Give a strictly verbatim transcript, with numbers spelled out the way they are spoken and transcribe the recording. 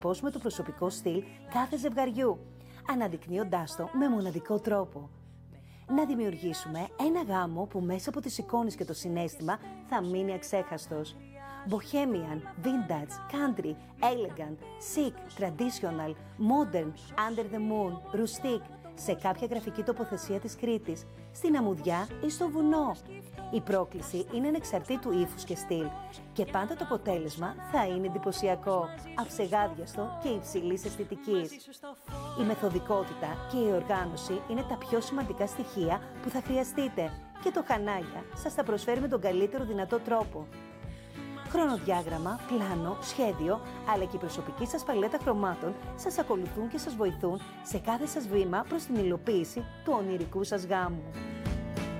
διατυπώσουμε το προσωπικό στυλ κάθε ζευγαριού, αναδεικνύοντάς το με μοναδικό τρόπο. Να δημιουργήσουμε ένα γάμο που μέσα από τις εικόνες και το συναίσθημα θα μείνει αξέχαστος. Bohemian, vintage, country, elegant, chic, traditional, modern, under the moon, rustic, σε κάποια γραφική τοποθεσία της Κρήτης, στην αμμουδιά ή στο βουνό. Η πρόκληση είναι ανεξαρτήτου ύφους και στυλ και πάντα το αποτέλεσμα θα είναι εντυπωσιακό, αψεγάδιαστο και υψηλής αισθητικής. Η μεθοδικότητα και η οργάνωση είναι τα πιο σημαντικά στοιχεία που θα χρειαστείτε και το Χανάγια σας τα προσφέρει με τον καλύτερο δυνατό τρόπο. Χρονοδιάγραμμα, πλάνο, σχέδιο, αλλά και η προσωπική σας παλέτα χρωμάτων σας ακολουθούν και σας βοηθούν σε κάθε σας βήμα προς την υλοποίηση του ονειρικού σας γάμου.